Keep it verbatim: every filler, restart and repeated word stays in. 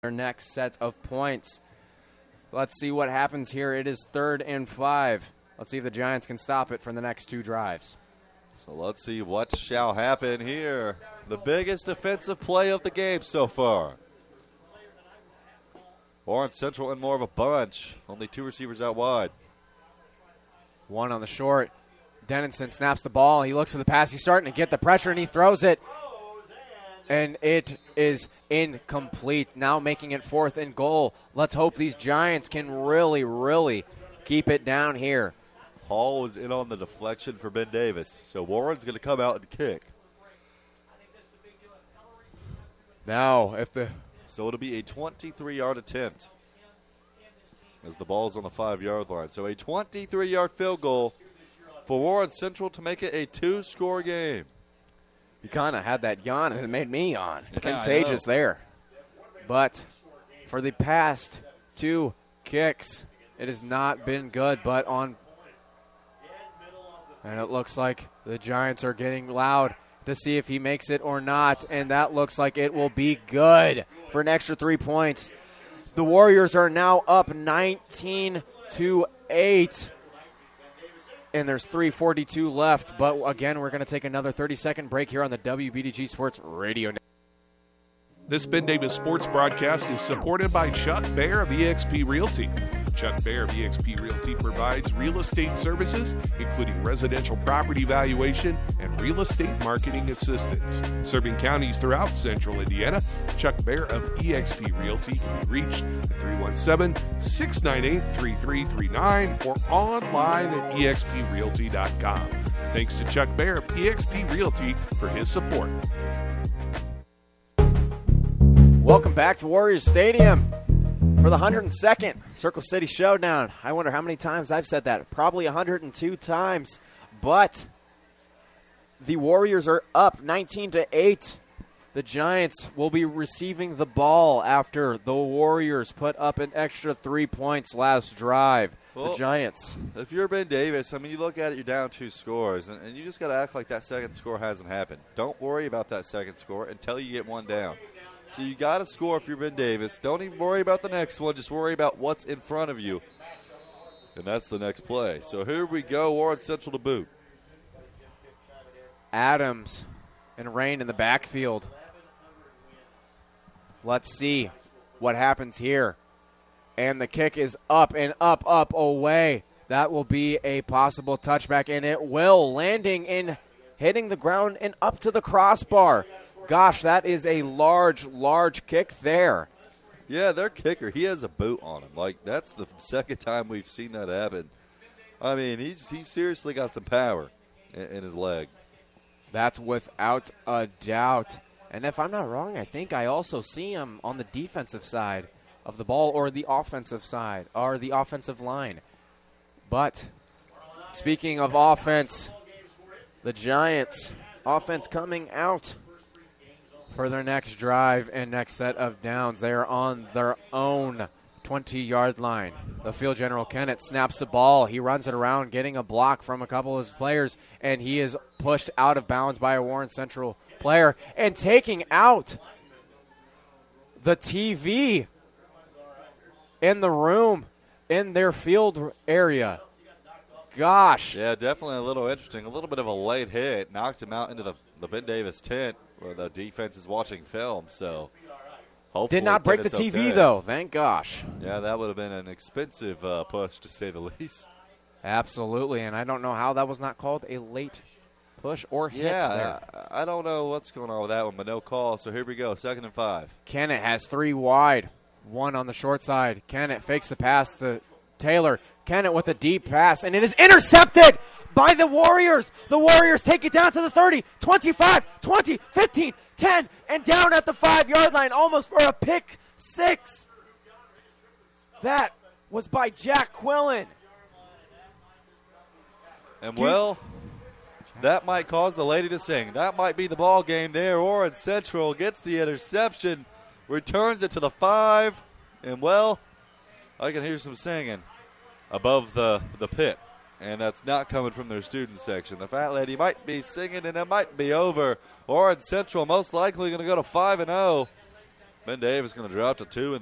their next set of points. Let's see what happens here. It is third and five. Let's see if the Giants can stop it for the next two drives. So let's see what shall happen here. The biggest defensive play of the game so far. Warren Central in more of a bunch. Only two receivers out wide. One on the short. Dennison snaps the ball. He looks for the pass. He's starting to get the pressure, and he throws it. And it is incomplete. Now making it fourth and goal. Let's hope these Giants can really, really keep it down here. Hall was in on the deflection for Ben Davis. So Warren's going to come out and kick. Now, if the... So it'll be a twenty-three-yard attempt as the ball's on the five-yard line. So a twenty-three-yard field goal for Warren Central to make it a two-score game. You kind of had that yawn, and it made me yawn. Yeah, Contagious there. But for the past two kicks, it has not been good. But on, and it looks like the Giants are getting loud to see if he makes it or not, and that looks like it will be good for an extra three points. The Warriors are now up nineteen to eight. And there's three forty-two left. But, again, we're going to take another thirty-second break here on the W B D G Sports Radio Network. This Ben Davis Sports broadcast is supported by Chuck Bear of E X P Realty. Chuck Bear of E X P Realty provides real estate services, including residential property valuation and real estate marketing assistance. Serving counties throughout central Indiana, Chuck Bear of E X P Realty can be reached at three one seven, six nine eight, three three three nine or online at e x p realty dot com. Thanks to Chuck Bear of E X P Realty for his support. Welcome back to Warriors Stadium for the one hundred second Circle City Showdown. I wonder how many times I've said that. Probably one hundred two times. But the Warriors are up nineteen to eight. The Giants will be receiving the ball after the Warriors put up an extra three points last drive. Well, the Giants. If you're Ben Davis, I mean, you look at it, you're down two scores, and, and you just got to act like that second score hasn't happened. Don't worry about that second score until you get one down. So you got to score if you're Ben Davis. Don't even worry about the next one. Just worry about what's in front of you. And that's the next play. So here we go, Warren Central to boot. Adams and Rain in the backfield. Let's see what happens here. And the kick is up and up, up, away. That will be a possible touchback, and it will, landing in, hitting the ground and up to the crossbar. Gosh, that is a large, large kick there. Yeah, their kicker, he has a boot on him. Like, that's the second time we've seen that happen. I mean, he's he's seriously got some power in, in his leg. That's without a doubt. And if I'm not wrong, I think I also see him on the defensive side of the ball or the offensive side or the offensive line. But speaking of offense, the Giants offense coming out for their next drive and next set of downs. They are on their own twenty-yard line. The field general, Kennett, snaps the ball. He runs it around, getting a block from a couple of his players, and he is pushed out of bounds by a Warren Central player and taking out the T V in the room in their field area. Gosh. Yeah, definitely a little interesting. A little bit of a late hit. Knocked him out into the, the Ben Davis tent where the defense is watching film. So hopefully did not break the T V, okay. though. Thank gosh. Yeah, that would have been an expensive uh, push, to say the least. Absolutely, and I don't know how that was not called a late push or hit yeah, there. I, I don't know what's going on with that one, but no call. So here we go, second and five. Kennett has three wide, one on the short side. Kennett fakes the pass to Taylor. Kennett with a deep pass, and it is intercepted by the Warriors. The Warriors take it down to the thirty, twenty-five, twenty, fifteen, ten, and down at the five-yard line, almost for a pick six. That was by Jack Quillen. And, well, that might cause the lady to sing. That might be the ball game there. Warren Central gets the interception, returns it to the five, and, well, I can hear some singing above the, the pit, and that's not coming from their student section. The fat lady might be singing, and it might be over. Warren Central most likely going to go to five and oh. Ben Davis going to drop to two and